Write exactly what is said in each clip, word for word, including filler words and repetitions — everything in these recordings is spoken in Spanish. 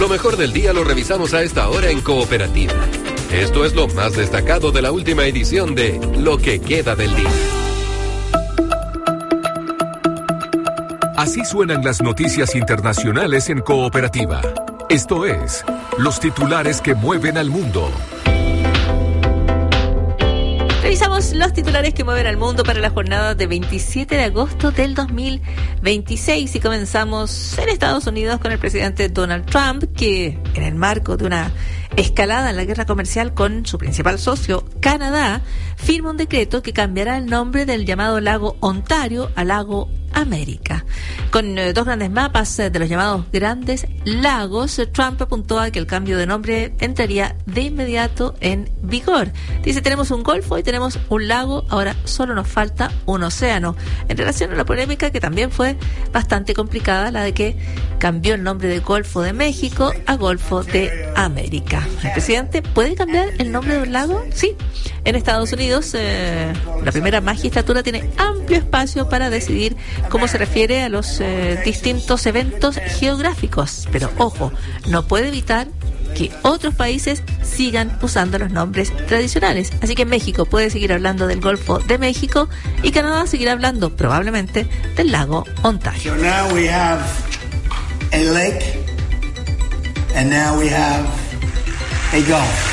Lo mejor del día lo revisamos a esta hora en Cooperativa. Esto es lo más destacado de la última edición de Lo que queda del día. Así suenan las noticias internacionales en Cooperativa. Esto es, los titulares que mueven al mundo. Revisamos los titulares que mueven al mundo para la jornada de veintisiete de agosto del dos mil veintiséis y comenzamos en Estados Unidos con el presidente Donald Trump, que en el marco de una escalada en la guerra comercial con su principal socio, Canadá, firma un decreto que cambiará el nombre del llamado lago Ontario a lago América. Con eh, dos grandes mapas eh, de los llamados grandes lagos, eh, Trump apuntó a que el cambio de nombre entraría de inmediato en vigor. Dice, tenemos un golfo y tenemos un lago, ahora solo nos falta un océano. En relación a la polémica que también fue bastante complicada, la de que cambió el nombre de Golfo de México a Golfo de América. ¿El presidente puede cambiar el nombre de un lago? Sí. En Estados Unidos, eh, la primera magistratura tiene amplio espacio para decidir cómo se refiere a los eh, distintos eventos geográficos. Pero ojo, no puede evitar que otros países sigan usando los nombres tradicionales. Así que México puede seguir hablando del Golfo de México y Canadá seguirá hablando probablemente del lago Ontario. So now we have a lake and now we have a gulf.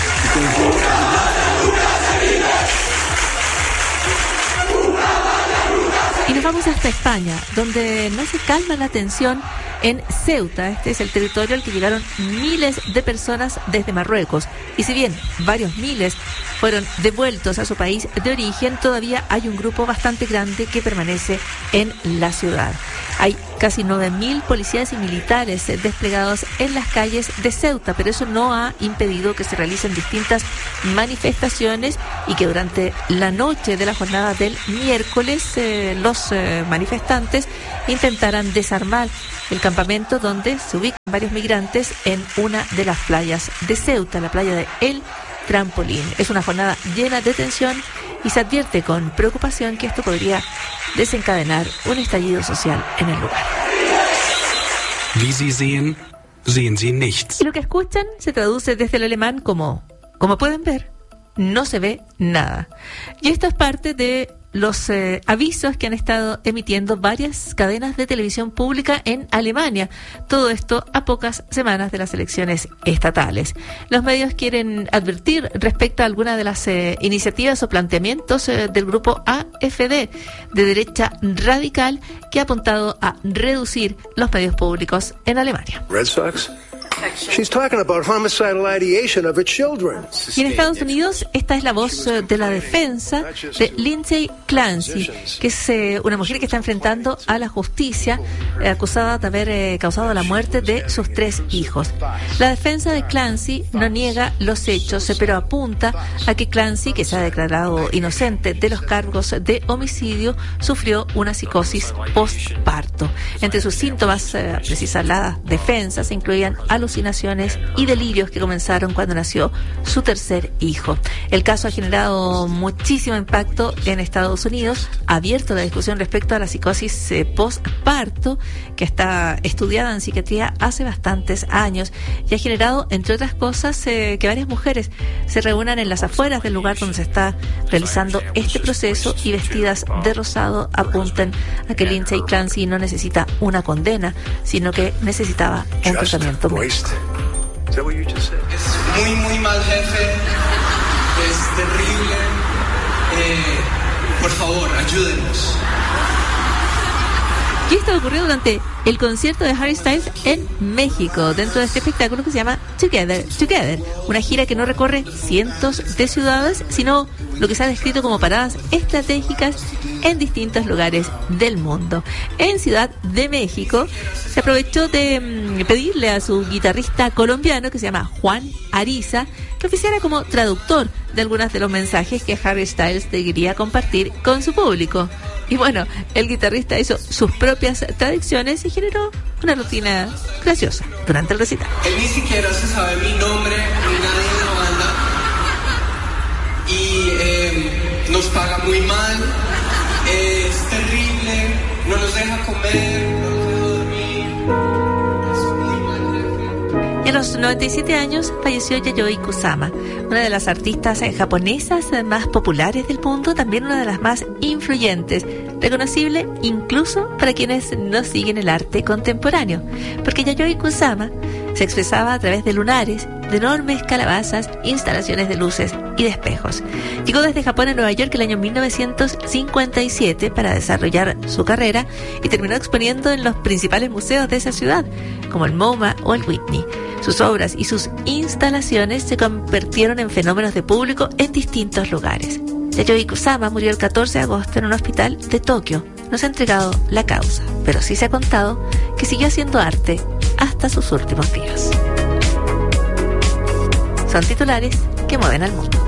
Y nos vamos hasta España, donde no se calma la tensión en Ceuta. Este es el territorio al que llegaron miles de personas desde Marruecos. Y si bien varios miles fueron devueltos a su país de origen, todavía hay un grupo bastante grande que permanece en la ciudad. Hay casi nueve mil policías y militares desplegados en las calles de Ceuta, pero eso no ha impedido que se realicen distintas manifestaciones y que durante la noche de la jornada del miércoles eh, los eh, manifestantes intentaran desarmar el campamento donde se ubican varios migrantes en una de las playas de Ceuta, la playa de El Trampolín. Es una jornada llena de tensión y se advierte con preocupación que esto podría desencadenar un estallido social en el lugar. Wie Sie sehen, sehen Sie nichts. Y lo que escuchan se traduce desde el alemán como, como pueden ver, no se ve nada. Y esto es parte de los eh, avisos que han estado emitiendo varias cadenas de televisión pública en Alemania. Todo esto a pocas semanas de las elecciones estatales. Los medios quieren advertir respecto a algunas de las eh, iniciativas o planteamientos eh, del grupo A F D de derecha radical que ha apuntado a reducir los medios públicos en Alemania. Red Sox? She's talking about homicidal ideation of her children. Y en Estados Unidos, esta es la voz de la defensa de Lindsay Clancy, que es eh, una mujer que está enfrentando a la justicia, eh, acusada de haber eh, causado la muerte de sus tres hijos. La defensa de Clancy no niega los hechos, eh, pero apunta a que Clancy, que se ha declarado inocente de los cargos de homicidio, sufrió una psicosis postparto. Entre sus síntomas, eh, precisa la defensa, se incluían alucinaciones y delirios que comenzaron cuando nació su tercer hijo. El caso ha generado muchísimo impacto en Estados Unidos, ha abierto la discusión respecto a la psicosis eh, postparto, que está estudiada en psiquiatría hace bastantes años y ha generado, entre otras cosas, eh, que varias mujeres se reúnan en las afueras del lugar donde se está realizando este proceso y vestidas de rosado apuntan a que Lindsay Clancy no necesita una condena, sino que necesitaba un tratamiento médico. Is that what you just said? Es muy, muy mal jefe. Es terrible. Eh, por favor, ayúdenos. Y esto ocurrió durante el concierto de Harry Styles en México, dentro de este espectáculo que se llama Together, Together, una gira que no recorre cientos de ciudades, sino lo que se ha descrito como paradas estratégicas en distintos lugares del mundo. En Ciudad de México se aprovechó de mmm, pedirle a su guitarrista colombiano, que se llama Juan Ariza, que oficiara como traductor de algunos de los mensajes que Harry Styles quería compartir con su público. Y bueno, el guitarrista hizo sus propias traducciones y generó una rutina graciosa durante el recital. Él ni siquiera se sabe mi nombre, ni nadie de la banda. Y eh, nos paga muy mal, eh, es terrible, no nos deja comer, no nos deja dormir. Es muy mal jefe. Y en los noventa y siete años falleció Yayoi Kusama, una de las artistas japonesas más populares del mundo, también una de las más influyentes, reconocible incluso para quienes no siguen el arte contemporáneo, porque Yayoi Kusama se expresaba a través de lunares, de enormes calabazas, instalaciones de luces y de espejos. Llegó desde Japón a Nueva York el año mil novecientos cincuenta y siete para desarrollar su carrera y terminó exponiendo en los principales museos de esa ciudad, como el MoMA o el Whitney. Sus obras y sus instalaciones se convirtieron en fenómenos de público en distintos lugares. Yayoi Kusama murió el catorce de agosto en un hospital de Tokio. No se ha entregado la causa, pero sí se ha contado que siguió haciendo arte hasta sus últimos días. Son titulares que mueven al mundo.